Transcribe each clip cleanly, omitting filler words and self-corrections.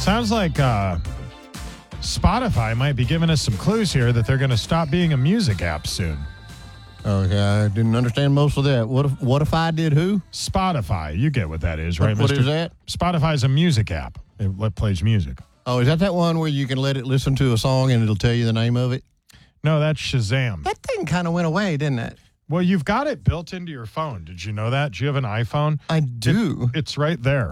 Sounds like Spotify might be giving us some clues here that they're going to stop being a music app soon. Okay, I didn't understand most of that. What if I did who? Spotify. You get what that is, right, What Mr.? is that? Spotify is a music app. It plays music. Oh, is that one where you can let it listen to a song and it'll tell you the name of it? No, that's Shazam. That thing kind of went away, didn't it? Well, you've got it built into your phone. Did you know that? Do you have an iPhone? I do. It's right there.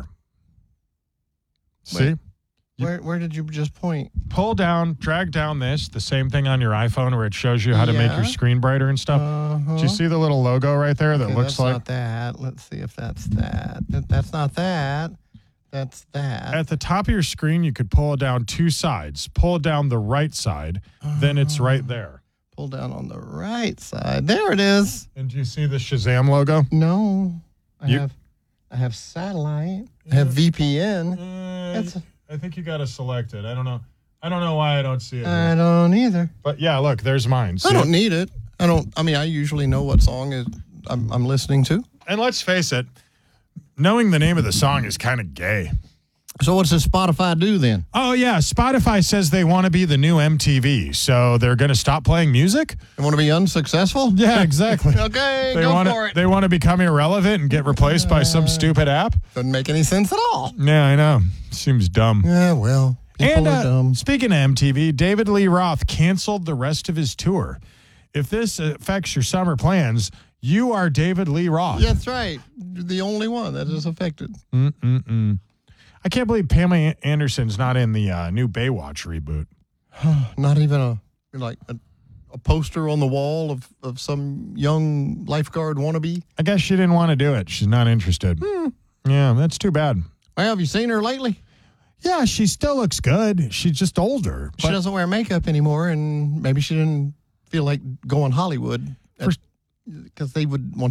Wait. See? Where did you just point? Pull down, drag down the same thing on your iPhone where it shows you how to make your screen brighter and stuff. Do you see the little logo right there that looks like? That's not that. Let's see if that's that. That's not that. That's that. At the top of your screen, you could pull it down two sides. Pull down the right side, then it's right there. Pull down on the right side. There it is. And do you see the Shazam logo? No. I have satellite. I have VPN. I think you got to select it. I don't know. I don't know why I don't see it. I don't either. But yeah, look, there's mine. See I don't need it. I usually know what song I'm listening to. And let's face it, knowing the name of the song is kind of gay. So what's does Spotify do then? Oh, yeah. Spotify says they want to be the new MTV. So they're going to stop playing music? They want to be unsuccessful? Yeah, exactly. Okay, for it. They want to become irrelevant and get replaced by some stupid app? Doesn't make any sense at all. Yeah, I know. Seems dumb. Yeah, well, people are dumb. Speaking of MTV, David Lee Roth canceled the rest of his tour. If this affects your summer plans, you are David Lee Roth. Yeah, that's right. You're the only one that is affected. I can't believe Pamela Anderson's not in the new Baywatch reboot. Not even a poster on the wall of some young lifeguard wannabe? I guess she didn't want to do it. She's not interested. Yeah, that's too bad. Well, have you seen her lately? Yeah, she still looks good. She's just older. She doesn't wear makeup anymore, and maybe she didn't feel like going Hollywood because they would want